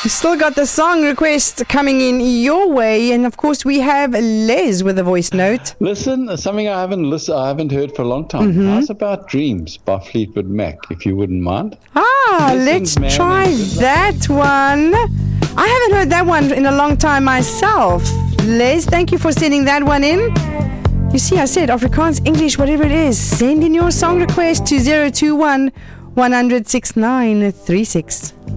We still got the song request coming in your way, and of course we have Les with a voice note. Listen, something I haven't heard for a long time. How's about Dreams by Fleetwood Mac, if you wouldn't mind? Let's try that one. I haven't heard that one in a long time myself. Les, thank you for sending that one in. You see, I said Afrikaans, English, whatever it is, send in your song request to 021 100 6936.